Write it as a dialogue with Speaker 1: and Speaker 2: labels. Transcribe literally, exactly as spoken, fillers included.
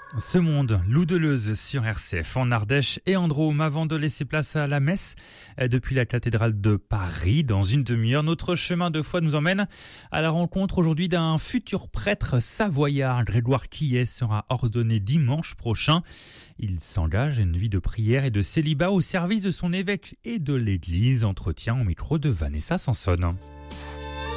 Speaker 1: Ce monde, Lou Deleuze sur R C F en Ardèche et en Drôme. Avant de laisser place à la messe depuis la cathédrale de Paris, dans une demi-heure, notre chemin de foi nous emmène à la rencontre aujourd'hui d'un futur prêtre savoyard. Grégoire Quillet sera ordonné dimanche prochain. Il s'engage à une vie de prière et de célibat au service de son évêque et de l'église. Entretien au micro de Vanessa Sanson.